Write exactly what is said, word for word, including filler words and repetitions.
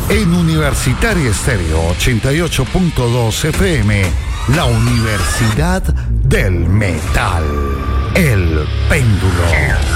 En Universitaria Estéreo ochenta y ocho punto dos F M, la Universidad del Metal. El Péndulo.